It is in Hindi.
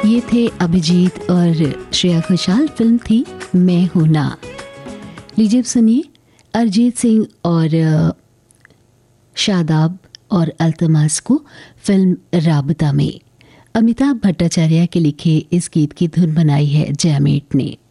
ये थे अभिजीत और श्रेया घोषाल, फिल्म थी मैं हूं ना। लीजिए सुनिए अरिजीत सिंह और शादाब और अल्तमास को फिल्म राबता में। अमिताभ भट्टाचार्य के लिखे इस गीत की धुन बनाई है जयमीत ने।